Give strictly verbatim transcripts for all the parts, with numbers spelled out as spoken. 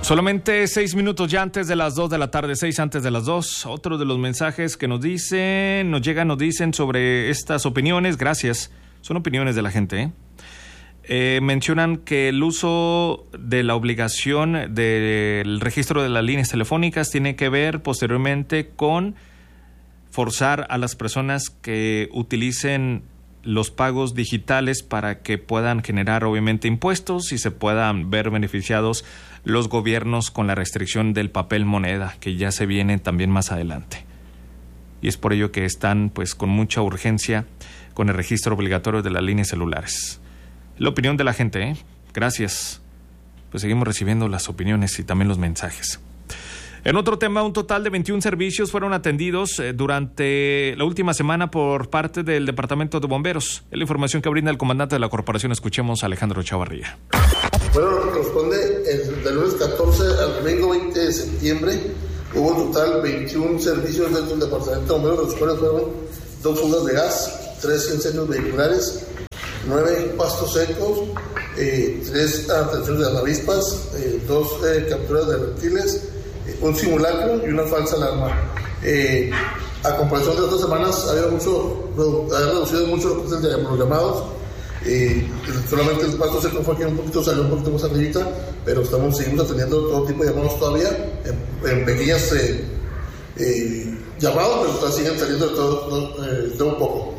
Solamente seis minutos ya antes de las dos de la tarde, seis antes de las dos. Otro de los mensajes que nos dicen, nos llegan, nos dicen sobre estas opiniones. Gracias. Son opiniones de la gente, ¿eh? Eh, mencionan que el uso de la obligación del registro de las líneas telefónicas tiene que ver posteriormente con forzar a las personas que utilicen los pagos digitales para que puedan generar obviamente impuestos y se puedan ver beneficiados los gobiernos con la restricción del papel moneda, que ya se viene también más adelante. Y es por ello que están pues con mucha urgencia con el registro obligatorio de las líneas celulares. La opinión de la gente, ¿eh? Gracias. Pues seguimos recibiendo las opiniones y también los mensajes. En otro tema, un total de veintiún servicios fueron atendidos eh, durante la última semana por parte del Departamento de Bomberos. Es la información que brinda el comandante de la corporación. Escuchemos a Alejandro Chavarría. Bueno, lo que corresponde el, del lunes catorce al domingo veinte de septiembre, hubo en total veintiún servicios dentro del Departamento de Bomberos, los cuales fueron dos fugas de gas, tres incendios vehiculares, nueve pastos secos, eh, tres atenciones de avispas, eh, dos eh, capturas de reptiles, un simulacro y una falsa alarma. Eh, a comparación de otras semanas, ha habido mucho, ha reducido mucho lo que es el, los llamados. Eh, solamente el pasto seco fue aquí un poquito, salió un poquito más arribita, pero estamos, seguimos atendiendo todo tipo de llamados todavía, en, en pequeñas eh, eh, llamados, pero todavía siguen saliendo de todo, eh, de un poco.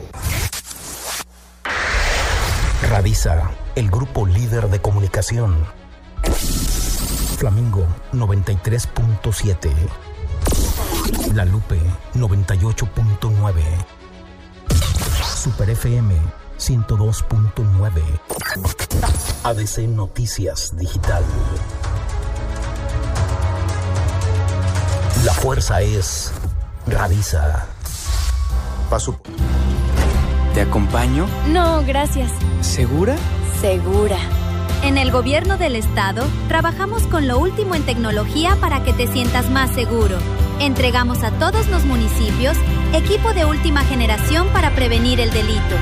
Radisa, el grupo líder de comunicación. Flamingo noventa y tres punto siete, La Lupe noventa y ocho punto nueve, Super F M ciento dos punto nueve, A D C Noticias Digital. La fuerza es Radisa. Paso. ¿Te acompaño? No, gracias. ¿Segura? Segura. En el gobierno del estado, trabajamos con lo último en tecnología para que te sientas más seguro. Entregamos a todos los municipios equipo de última generación para prevenir el delito.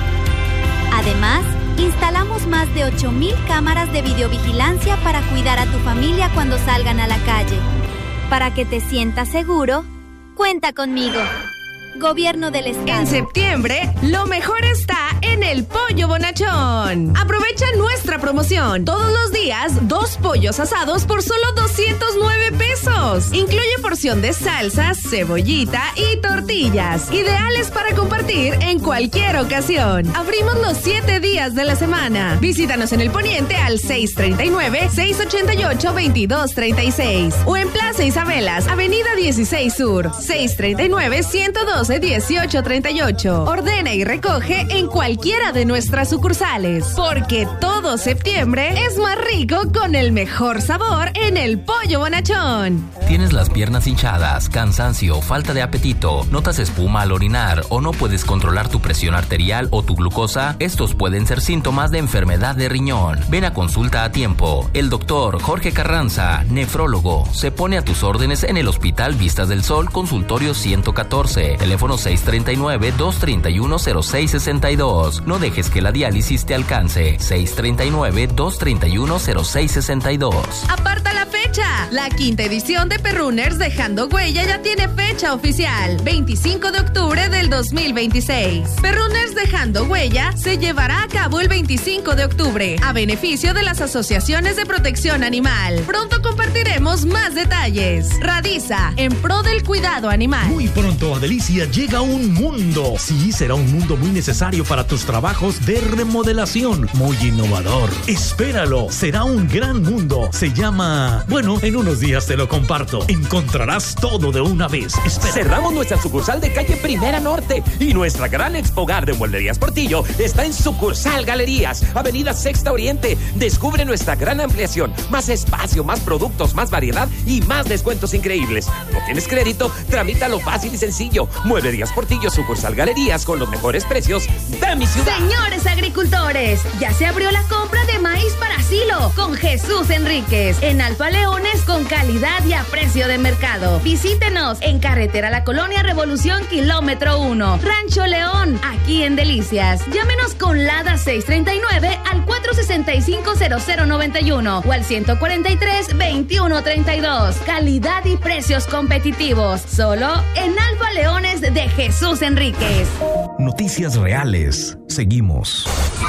Además, instalamos más de ocho mil cámaras de videovigilancia para cuidar a tu familia cuando salgan a la calle. Para que te sientas seguro, cuenta conmigo. Gobierno del Estado. En septiembre, lo mejor está en el Pollo Bonachón. Aprovecha nuestra promoción. Todos los días, dos pollos asados por solo doscientos nueve pesos. Incluye porción de salsas, cebollita y tortillas. Ideales para compartir en cualquier ocasión. Abrimos los siete días de la semana. Visítanos en el Poniente al seis treinta y nueve, seis ochenta y ocho, veintidós treinta y seis. O en Plaza Isabelas, Avenida dieciséis Sur, seis treinta y nueve, ciento doce, dieciocho treinta y ocho. Ordena y recoge en cualquiera de nuestras sucursales. Porque todo septiembre es más rico con el mejor sabor en el Pollo Bonachón. ¿Tienes las piernas hinchadas, cansancio, falta de apetito, notas espuma al orinar o no puedes controlar tu presión arterial o tu glucosa? Estos pueden ser síntomas de enfermedad de riñón. Ven a consulta a tiempo. El doctor Jorge Carranza, nefrólogo, se pone a tus órdenes en el Hospital Vistas del Sol, consultorio ciento catorce. Teléfono seis treinta y nueve, dos treinta y uno, cero seis sesenta y dos. No dejes que la diálisis te alcance. seis treinta y nueve, dos treinta y uno, cero seis sesenta y dos. ¡Aparta la fecha! La quinta edición de Perrunners Dejando Huella ya tiene fecha oficial. veinticinco de octubre del dos mil veintiséis. Perrunners Dejando Huella se llevará a cabo el veinticinco de octubre a beneficio de las asociaciones de protección animal. Pronto compartiremos más detalles. Radisa, en pro del cuidado animal. Muy pronto a Delicia llega un mundo. Sí, será un mundo muy necesario para tus trabajos de remodelación. Muy innovador. Espéralo, será un gran mundo. Se llama... Bueno, en unos días te lo comparto. Encontrarás todo de una vez. Espera. Cerramos nuestra sucursal de calle Primera Norte y nuestra gran expogar de Mueblerías Portillo está en sucursal Galerías, Avenida Sexta Oriente. Descubre nuestra gran ampliación, más espacio, más productos, más variedad y más descuentos increíbles. ¿No tienes crédito? Tramítalo fácil y sencillo. Mueblerías Portillo, sucursal Galerías, con los mejores precios de mi ciudad. Señores agricultores, ya se abrió la compra de maíz para silo con Jesús Enríquez en Alfa León Leones con calidad y a precio de mercado. Visítenos en Carretera La Colonia Revolución Kilómetro uno, Rancho León, aquí en Delicias. Llámenos con Lada seiscientos treinta y nueve al cuatro sesenta y cinco cero cero noventa y uno o al ciento cuarenta y tres veintiuno treinta y dos. Calidad y precios competitivos. Solo en Alfa Leones de Jesús Enríquez. Noticias reales. Seguimos.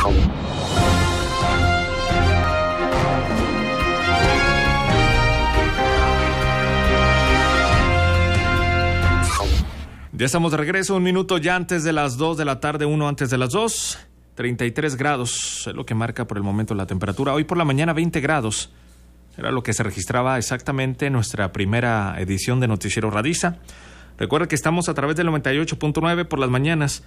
Ya estamos de regreso, un minuto ya antes de las dos de la tarde, uno antes de las dos. treinta y tres grados es lo que marca por el momento la temperatura. Hoy por la mañana veinte grados. Era lo que se registraba exactamente en nuestra primera edición de Noticiero Radiza. Recuerda que estamos a través del noventa y ocho punto nueve por las mañanas.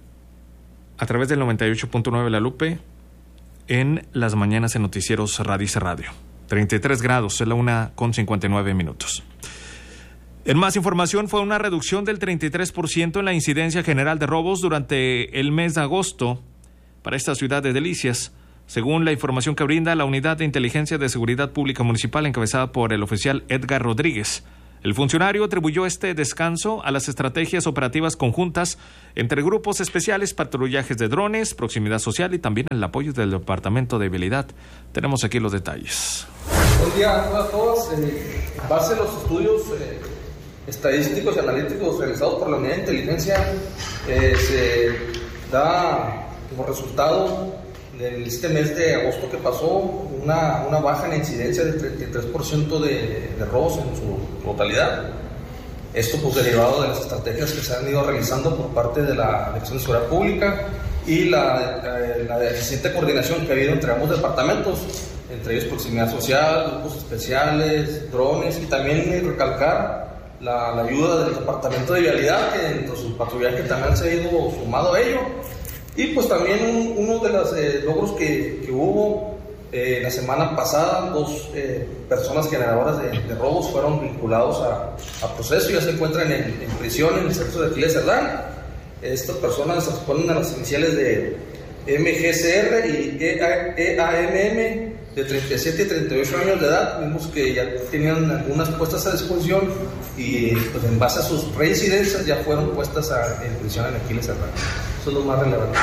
A través del noventa y ocho punto nueve La Lupe. En las mañanas en Noticieros Radiza Radio. treinta y tres grados, es la una con cincuenta y nueve minutos. En más información, fue una reducción del treinta y tres por ciento en la incidencia general de robos durante el mes de agosto para esta ciudad de Delicias, según la información que brinda la Unidad de Inteligencia de Seguridad Pública Municipal encabezada por el oficial Edgar Rodríguez. El funcionario atribuyó este descanso a las estrategias operativas conjuntas entre grupos especiales, patrullajes de drones, proximidad social y también el apoyo del Departamento de Vialidad. Tenemos aquí los detalles. Buen día a todas, todas. Eh, en base a los estudios eh, estadísticos y analíticos realizados por la Unidad de Inteligencia, eh, se da como resultado en este mes de agosto que pasó una, una baja en la incidencia del treinta y tres por ciento de, de robos en su totalidad. Esto pues derivado de las estrategias que se han ido realizando por parte de la Dirección de Seguridad Pública y la, la, la eficiente coordinación que ha habido entre ambos departamentos, entre ellos proximidad social, grupos especiales, drones, y también recalcar la, la ayuda del Departamento de Vialidad, que dentro de su patrullaje también se ha ido sumado a ello. Y pues también un, uno de los eh, logros que, que hubo eh, la semana pasada, dos eh, personas generadoras de, de robos fueron vinculados a, a proceso, ya se encuentran en, en prisión en el centro de Aquiles Cerdán. Estas personas se responden a las iniciales de M G C R y E A M M, de treinta y siete y treinta y ocho años de edad. Vimos que ya tenían algunas puestas a disposición y pues en base a sus reincidencias ya fueron puestas a, en prisión en Aquiles Cerdán. Eso es lo más relevante.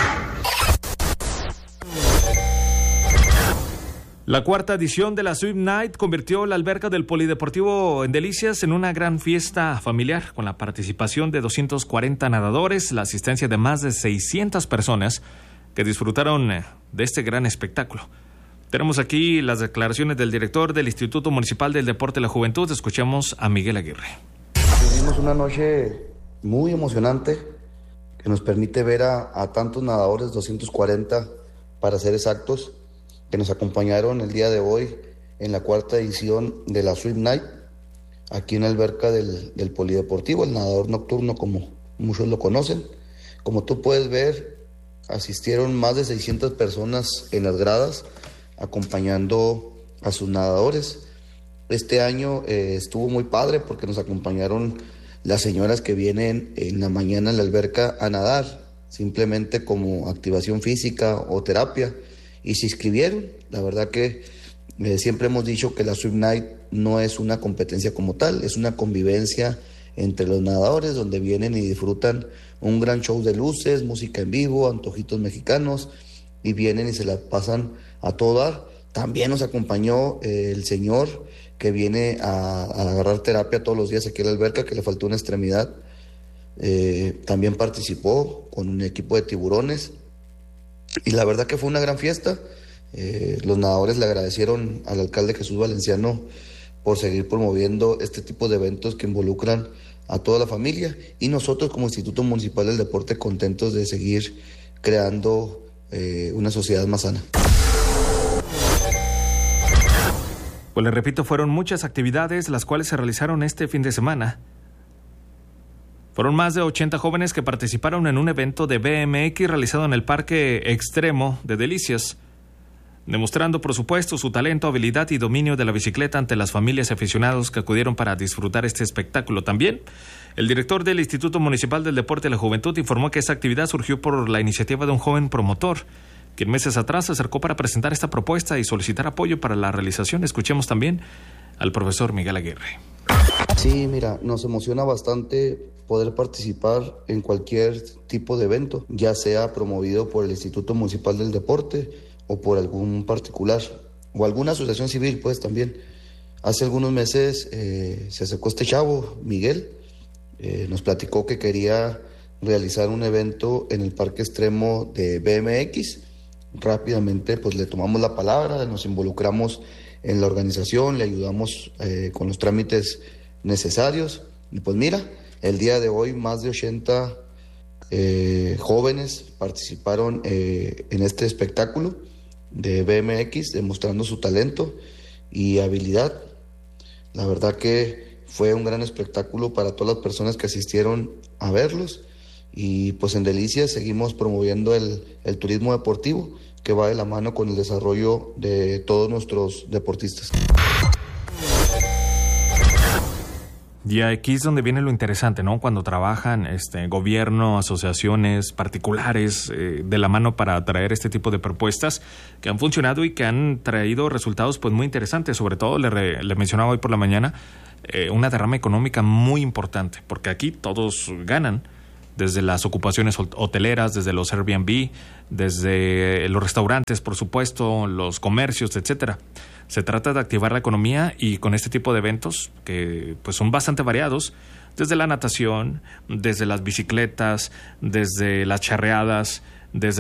La cuarta edición de la Swim Night convirtió la alberca del Polideportivo en Delicias en una gran fiesta familiar, con la participación de doscientos cuarenta nadadores, la asistencia de más de seiscientas personas que disfrutaron de este gran espectáculo. Tenemos aquí las declaraciones del director del Instituto Municipal del Deporte y la Juventud. Escuchemos a Miguel Aguirre. Tuvimos una noche muy emocionante que nos permite ver a, a tantos nadadores, doscientos cuarenta para ser exactos, que nos acompañaron el día de hoy en la cuarta edición de la Swim Night, aquí en la alberca del, del Polideportivo, el nadador nocturno como muchos lo conocen. Como tú puedes ver, asistieron más de seiscientas personas en las gradas, acompañando a sus nadadores. Este año eh, estuvo muy padre porque nos acompañaron las señoras que vienen en la mañana en la alberca a nadar, simplemente como activación física o terapia, y se inscribieron. La verdad que eh, siempre hemos dicho que la Swim Night no es una competencia como tal, es una convivencia entre los nadadores donde vienen y disfrutan un gran show de luces, música en vivo, antojitos mexicanos, y vienen y se la pasan a todo dar. También nos acompañó eh, el señor que viene a, a agarrar terapia todos los días aquí en la alberca, que le faltó una extremidad. Eh, también participó con un equipo de tiburones y la verdad que fue una gran fiesta. Eh, los nadadores le agradecieron al alcalde Jesús Valenciano por seguir promoviendo este tipo de eventos que involucran a toda la familia, y nosotros como Instituto Municipal del Deporte contentos de seguir creando eh, una sociedad más sana. Pues les repito, fueron muchas actividades las cuales se realizaron este fin de semana. Fueron más de ochenta jóvenes que participaron en un evento de B M X realizado en el Parque Extremo de Delicias, demostrando por supuesto su talento, habilidad y dominio de la bicicleta ante las familias y aficionados que acudieron para disfrutar este espectáculo. También, el director del Instituto Municipal del Deporte y la Juventud informó que esta actividad surgió por la iniciativa de un joven promotor, quien meses atrás se acercó para presentar esta propuesta y solicitar apoyo para la realización. Escuchemos también al profesor Miguel Aguirre. Sí, mira, nos emociona bastante poder participar en cualquier tipo de evento, ya sea promovido por el Instituto Municipal del Deporte o por algún particular o alguna asociación civil, pues también. Hace algunos meses eh, se acercó este chavo, Miguel, eh, nos platicó que quería realizar un evento en el Parque Extremo de B M X. Rápidamente pues le tomamos la palabra, nos involucramos en la organización, le ayudamos eh, con los trámites necesarios y pues mira, el día de hoy más de ochenta eh, jóvenes participaron eh, en este espectáculo de B M X, demostrando su talento y habilidad. La verdad que fue un gran espectáculo para todas las personas que asistieron a verlos y pues en Delicias seguimos promoviendo el, el turismo deportivo que va de la mano con el desarrollo de todos nuestros deportistas. Y aquí es donde viene lo interesante, ¿no? Cuando trabajan este gobierno, asociaciones particulares eh, de la mano para traer este tipo de propuestas que han funcionado y que han traído resultados pues muy interesantes. Sobre todo, le, re, le mencionaba hoy por la mañana, eh, una derrama económica muy importante, porque aquí todos ganan, desde las ocupaciones hoteleras, desde los Airbnb, desde los restaurantes, por supuesto, los comercios, etcétera. Se trata de activar la economía y con este tipo de eventos que pues son bastante variados, desde la natación, desde las bicicletas, desde las charreadas, desde